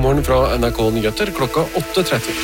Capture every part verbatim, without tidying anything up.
morgen fra N R K Nyheter klokka åtte tretti.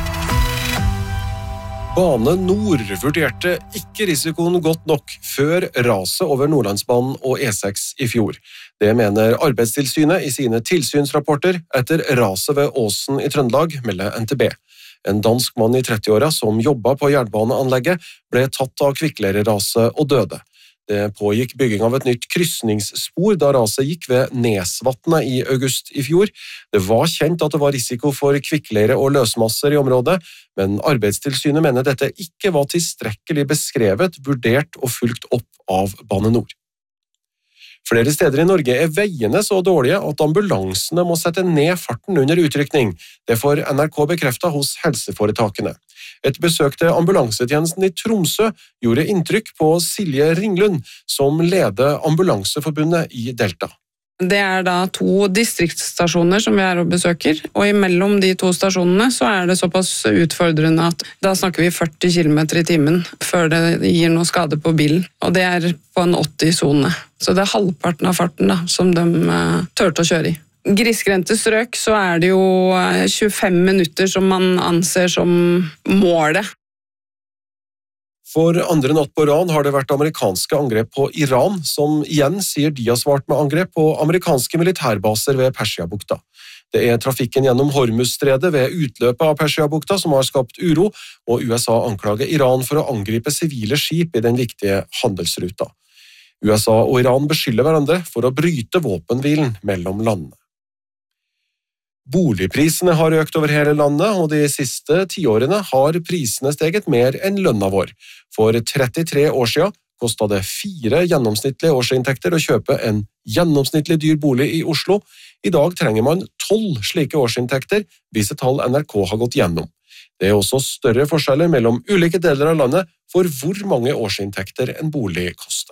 Bane Nor vurderte ikke risikoen godt nok før raset over Nordlandsbanen og E seks i fjor. Det mener Arbeidstilsynet i sine tilsynsrapporter etter raset ved Åsen i Trøndelag, melder N T B. En dansk mann i trettiåra som jobbet på jernbaneanlegget ble tatt av kvikkleireraset og døde. Det pågikk bygging av et nytt kryssningsspor da raset gikk ved Nesvatnet i august i fjor. Det var kjent at det var risiko for kvikkleire og løsmasser i området, men Arbeidstilsynet mener dette ikke var tilstrekkelig beskrevet, vurdert og fulgt opp av Bane Nor. Flere steder i Norge er veiene så dårlige at ambulansene må sette ned farten under utrykning. Det får N R K bekreftet hos helseforetakene. Et besøk til ambulansetjenesten i Tromsø gjorde inntrykk på Silje Ringlund, som leder Ambulanseforbundet i Delta. Det er da to distriktsstasjoner som vi er og besøker, og imellom de to stasjonene så er det såpass utfordrende at da snakker vi førti kilometer i timen før det gir noe skade på bilen, og det er på en åtti-sone. Så det er halvparten av farten da, som de uh, tørte å kjøre i. Grisgrendte strøk så er det jo tjuefem minutter som man anser som målet. For andre natt på rad har det vært amerikanske angrep på Iran, som igjen sier de har svart med angrep på amerikanske militærbaser ved Persiabukta. Det er trafikken gjennom Hormuzstredet ved utløpet av Persiabukta som har skapt uro, og U S A anklager Iran for å angripe sivile skip i den viktige handelsruta. U S A og Iran beskylder hverandre for å bryte våpenhvilen mellom landene. Boligprisene har økt over hele landet, og de siste tiårene har prisene steget mer enn lønna vår. For trettitre år siden kostet det fire gjennomsnittlige årsinntekter å kjøpe en gjennomsnittlig dyr bolig i Oslo. I dag trenger man tolv slike årsinntekter, viser tall N R K har gått gjennom. Det er også større forskjeller mellom ulike deler av landet for hvor mange årsinntekter en bolig koster.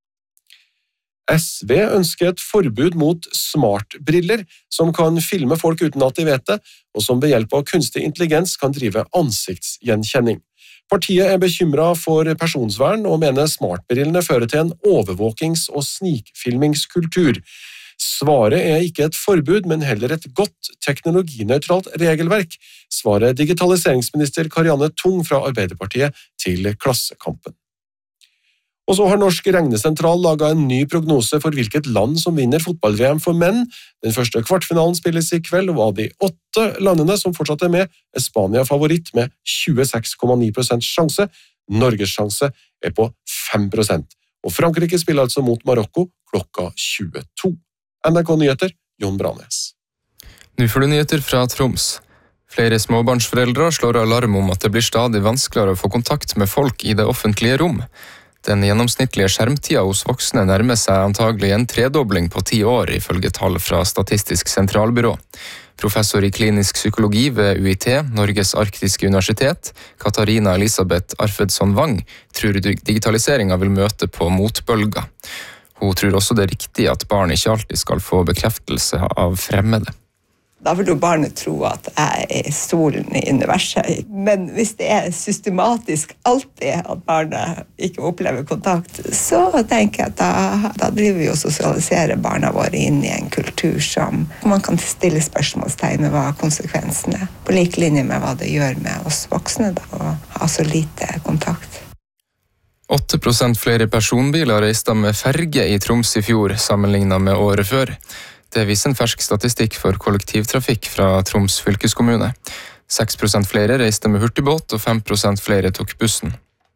S V ønsker et forbud mot smartbriller som kan filme folk uten at de vet det, og som ved hjelp av kunstig intelligens kan drive ansiktsgjenkjenning. Partiet er bekymret for personsvern og mener smartbrillene fører til en overvåkings- og snikfilmingskultur. Svaret er ikke et forbud, men heller et godt teknologinøytralt regelverk, svarer digitaliseringsminister Karianne Tung fra Arbeiderpartiet til Klassekampen. Og så har Norsk Regnesentral laget en ny prognose for hvilket land som vinner fotball-V M for menn. Den første kvartfinalen spilles i kveld, og av de åtte landene som fortsatt er med, er Spania favoritt med tjueseks komma ni prosent sjanse. Norges sjanse er på fem prosent. Og Frankrike spiller altså mot Marokko klokka tjueto. N R K Nyheter, Jon Branes. Nå får du nyheter fra Troms. Flere småbarnsforeldre slår alarm om at det blir stadig vanskeligere å få kontakt med folk i det offentlige rom. Den gjennomsnittlige skjermtida hos voksne nærmer seg antagelig en tredobling på ti år, ifølge tall fra Statistisk sentralbyrå. Professor i klinisk psykologi ved U I T, Norges arktiske universitet, Katarina Elisabeth Arfedsson Wang, tror digitaliseringa vil møte på motbølger. Hun tror også det er riktig at barn ikke alltid skal få bekreftelse av fremmede. Da vil jo barnet tro at jeg er solen i universet. Men hvis det er systematisk alltid at barnet ikke opplever kontakt, så tenker jeg at da, da driver vi og sosialiserer barna våre inn i en kultur som man kan stille spørsmålstegn med hva konsekvensene er. På like linje med hva det gjør med oss voksne da, å ha så lite kontakt. åtte prosent flere personbiler reiste med ferge i Troms i fjor, sammenlignet med året før. Det viser en fersk statistikk for kollektivtrafikk fra Troms fylkeskommune. seks prosent flere reiste med hurtigbåt, og fem prosent flere tok bussen.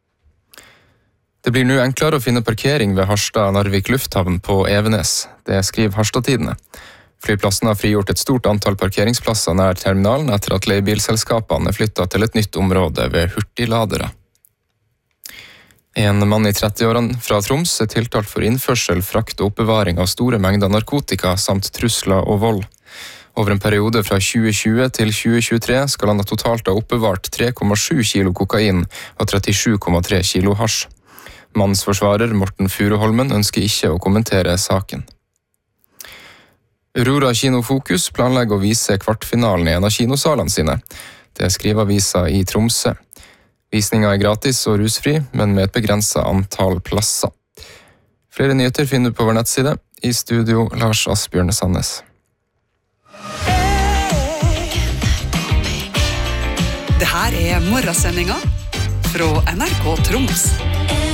Det blir nå enklere å finne parkering ved Harstad-Narvik lufthavn på Evenes. Det skriver Harstad-tidene. Flyplassen har frigjort et stort antall parkeringsplasser nær terminalen etter at leiebilselskapene er flyttet til et nytt område ved hurtigladere. En mann i trettiårene fra Troms er tiltalt for innførsel, frakt og oppbevaring av store mengder narkotika samt trusler og vold. Over en periode fra tjue tjue til tjue tjuetre skal han ha totalt ha oppbevart tre komma sju kilo kokain og trettisju komma tre kilo hasj. Mannens forsvarer, Morten Furuholmen, ønsker ikke å kommentere saken. Aurora Kino Fokus planlegger å vise kvartfinalen i en av kinosalene sine. Det skriver avisa i Tromsø. Visninga er gratis og rusfri, men med et begrenset antall plasser. Flere nyheter finner du på vår nettside. I studio, Lars Asbjørn Sandnes. Det her er morgensendinga fra N R K Troms.